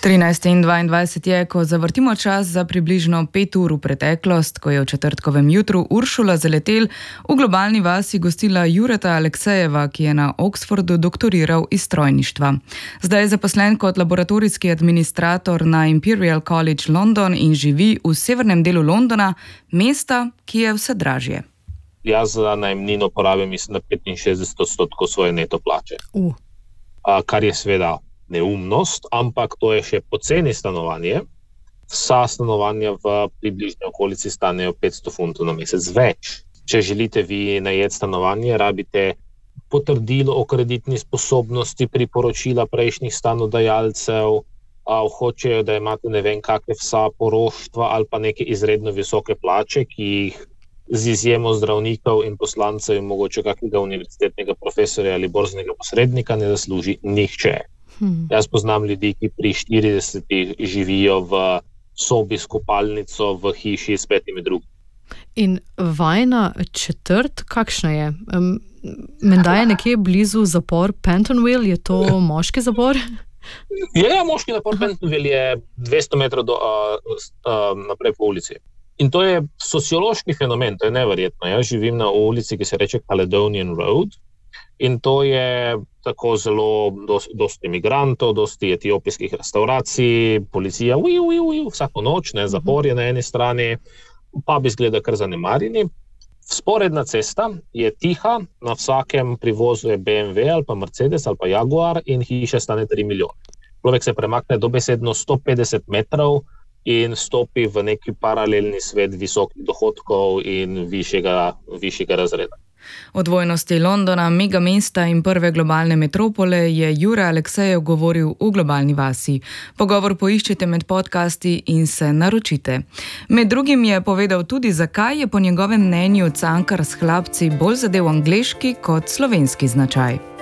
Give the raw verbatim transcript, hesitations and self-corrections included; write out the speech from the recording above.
trinajst in dvaindvajset je, ko zavrtimo čas za približno pet ur v preteklost, ko je v četrtkovem jutru Uršula Zaletel v globalni vasi gostila Jureta Aleksejeva, ki je na Oxfordu doktoriral iz strojništva. Zdaj je zaposlen kot laboratorijski administrator na Imperial College London in živi v severnem delu Londona, mesta, ki je vse dražje. Jaz za najemnino porabim, mislim, da petinšestdeset odstotkov svoje neto plače. Uh. A, kar je seveda neumnost, ampak to je še poceni stanovanje. Vsa stanovanja v približni okolici stanejo petsto funtov na mesec več. Če želite vi najeti stanovanje, rabite potrdilo o kreditni sposobnosti, priporočila prejšnjih stanodajalcev, a hočejo, da imate ne vem kakve vsa poroštva ali pa neke izredno visoke plače, ki jih z izjemo zdravnikov in poslancev in mogoče kakega univerzitetnega profesorja ali borznega posrednika ne zasluži nihče. Hmm. Jaz poznam ljudi, ki pri štiridesetih živijo v sobi s kopalnico v hiši s petimi drugimi. In vajna četrt, kakšna je? Um, menda je nekje blizu zapor Pentonville, je to moški zapor? Ja, ja, moški zapor Pentonville je dvesto metrov do, uh, uh, naprej po ulici. In to je sociološki fenomen, to je neverjetno. Jaz živim na ulici, ki se reče Caledonian Road, in to je tako zelo dosti, dosti imigrantov, dosti etiopijskih restauracij, policija uju, uju, uju, vsako noč, ne, zapor je na eni strani, pa bi izgleda kar zanemarjeni. Vzporedna cesta je tiha, na vsakem privozu je B M W ali pa Mercedes ali pa Jaguar in hiša stane tri milijone. Človek se premakne dobesedno sto petdeset metrov in stopi v neki paralelni svet visokih dohodkov in višjega, višjega razreda. O dvojnosti Londona, megamesta in prve globalne metropole je Jure Aleksejev govoril v globalni vasi. Pogovor poiščite med podcasti in se naročite. Med drugim je povedal tudi, zakaj je po njegovem mnenju Cankar s Hlapci bolj zadev angleški kot slovenski značaj.